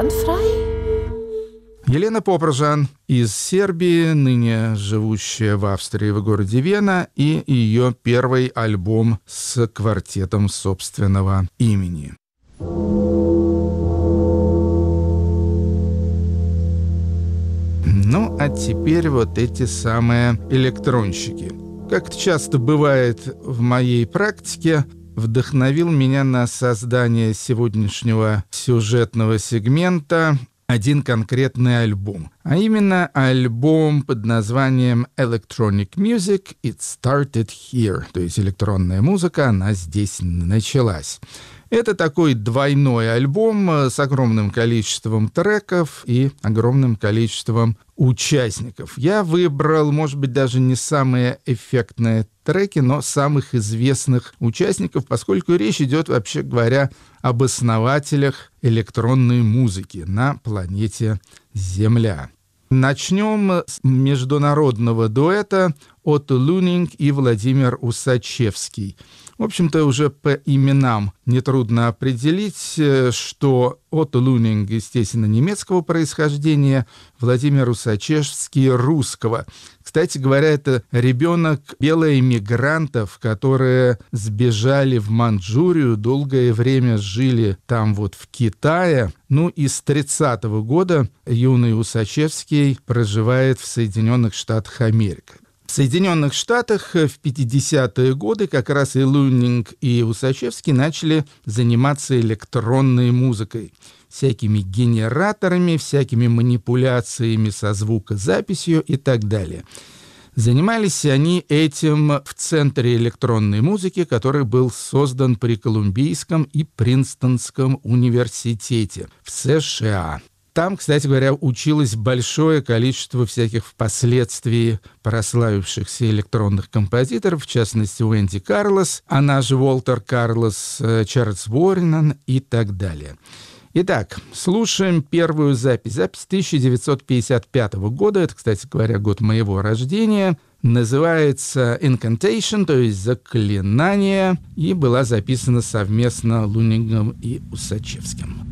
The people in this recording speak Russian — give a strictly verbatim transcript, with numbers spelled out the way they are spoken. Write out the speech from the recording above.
einwandfrei? Елена Попржан из Сербии, ныне живущая в Австрии в городе Вена, и ее первый альбом с квартетом собственного имени. Ну, а теперь вот эти самые электронщики. Как часто бывает в моей практике, вдохновил меня на создание сегодняшнего сюжетного сегмента один конкретный альбом, а именно альбом под названием Electronic Music It Started Here, то есть электронная музыка, она здесь началась. Это такой двойной альбом с огромным количеством треков и огромным количеством участников. Я выбрал, может быть, даже не самые эффектные треки, но самых известных участников, поскольку речь идет, вообще говоря, об основателях электронной музыки на планете Земля. Начнем с международного дуэта Отто Лунинг и Владимир Усачевский. В общем-то, уже по именам нетрудно определить, что Отто Лунинг, естественно, немецкого происхождения, Владимир Усачевский русского. Кстати говоря, это ребенок белоэмигрантов, которые сбежали в Манчжурию, долгое время жили там вот в Китае. Ну и с тридцатого года юный Усачевский проживает в Соединенных Штатах Америки. В Соединенных Штатах в пятидесятые годы как раз и Лунинг, и Усачевский начали заниматься электронной музыкой, всякими генераторами, всякими манипуляциями со звукозаписью и так далее. Занимались они этим в Центре электронной музыки, который был создан при Колумбийском и Принстонском университете в США. Там, кстати говоря, училось большое количество всяких впоследствии прославившихся электронных композиторов, в частности, Уэнди Карлос, она же Уолтер Карлос, Чарльз Уоррен и так далее. Итак, слушаем первую запись. Запись тысяча девятьсот пятьдесят пятого года, это, кстати говоря, год моего рождения. Называется «Incantation», то есть «Заклинание», и была записана совместно Лунингом и Усачевским.